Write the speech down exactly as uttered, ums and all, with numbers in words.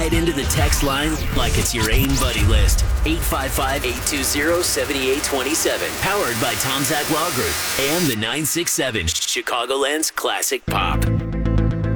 right into the text line like it's your AIM buddy list. eight five five, eight two zero, seven eight two seven. Powered by Tom Zach Law Group and the nine six seven, Chicagoland's classic pop.